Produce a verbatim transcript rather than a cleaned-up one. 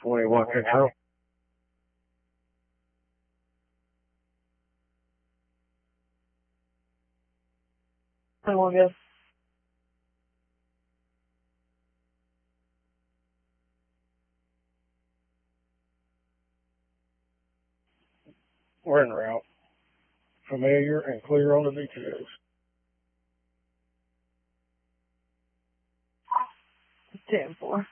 twenty-one Control. twenty-one, yes. We're en route. Familiar and clear on the details. ten four.